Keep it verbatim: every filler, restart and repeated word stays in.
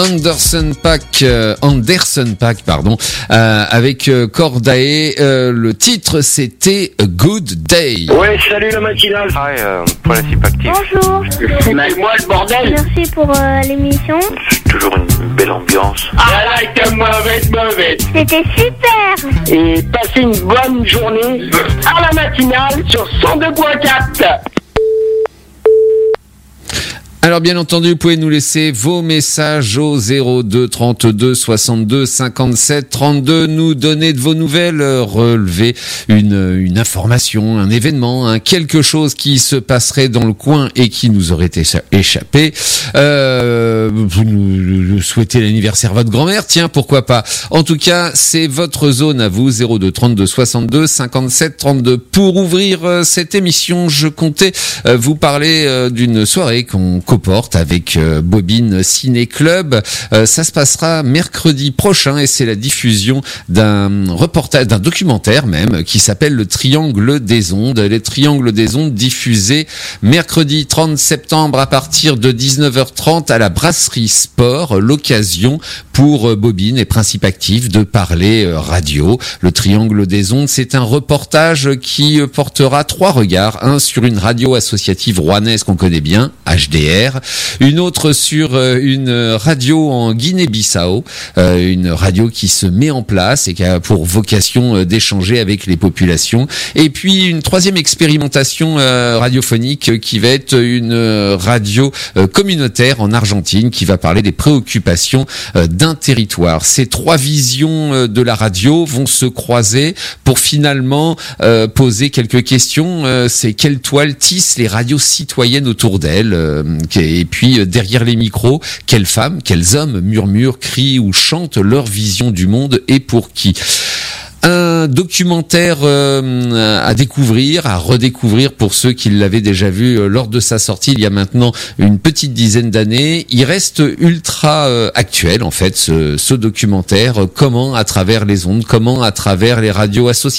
Anderson Paak, euh, Anderson Paak, pardon, euh, avec euh, Cordae. Euh, le titre, c'était A Good Day. Ouais, salut la matinale. Hi, euh, pour la cible active. Bonjour. C'est moi le bordel. Merci pour euh, l'émission. C'est toujours une belle ambiance. Ah là, était mauvaise, mauvaise. C'était super. Et passez une bonne journée à la matinale sur cent deux point quatre. Alors bien entendu, vous pouvez nous laisser vos messages au zéro deux trente-deux soixante-deux cinquante-sept trente-deux, nous donner de vos nouvelles, relever une, une information, un événement, hein, quelque chose qui se passerait dans le coin et qui nous aurait échappé. Euh, vous nous, nous souhaitez l'anniversaire de votre grand-mère, tiens, pourquoi pas. En tout cas, c'est votre zone à vous, zéro deux trente-deux soixante-deux cinquante-sept trente-deux. Pour ouvrir euh, cette émission, je comptais euh, vous parler euh, d'une soirée qu'on porte avec euh, Bobine Ciné Club. Euh, ça se passera mercredi prochain et c'est la diffusion d'un reportage, d'un documentaire même, qui s'appelle Le Triangle des Ondes. Les Triangles des Ondes diffusés mercredi trente septembre à partir de dix-neuf heures trente à la Brasserie Sport. L'occasion pour euh, Bobine et Principe Actif de parler euh, radio. Le Triangle des Ondes, c'est un reportage qui euh, portera trois regards. Un sur une radio associative rouennaise qu'on connaît bien, H D R. Une autre sur une radio en Guinée-Bissau, euh, une radio qui se met en place et qui a pour vocation d'échanger avec les populations. Et puis une troisième expérimentation euh, radiophonique qui va être une radio euh, communautaire en Argentine qui va parler des préoccupations euh, d'un territoire. Ces trois visions euh, de la radio vont se croiser pour finalement euh, poser quelques questions. Euh, c'est quelle toile tissent les radios citoyennes autour d'elles euh, et puis derrière les micros, quelles femmes, quels hommes murmurent, crient ou chantent leur vision du monde et pour qui. Un documentaire euh, à découvrir, à redécouvrir pour ceux qui l'avaient déjà vu euh, lors de sa sortie il y a maintenant une petite dizaine d'années. Il reste ultra euh, actuel en fait ce, ce documentaire. Comment à travers les ondes, comment à travers les radios associées